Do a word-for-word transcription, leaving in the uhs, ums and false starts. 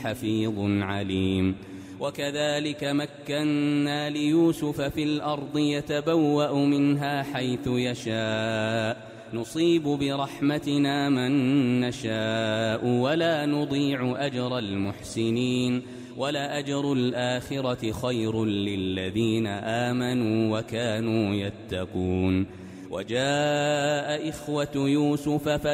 حفيظ عليم. وكذلك مكنا ليوسف في الأرض يتبوأ منها حيث يشاء نصيب برحمتنا من نشاء ولا نضيع أجر المحسنين ولأجر الآخرة خير للذين آمنوا وكانوا يتقون. وجاء إخوة يوسف